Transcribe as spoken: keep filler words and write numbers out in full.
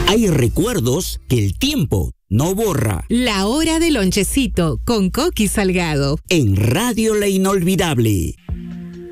Hay recuerdos que el tiempo no borra. La hora del lonchecito con Coqui Salgado. En Radio La Inolvidable.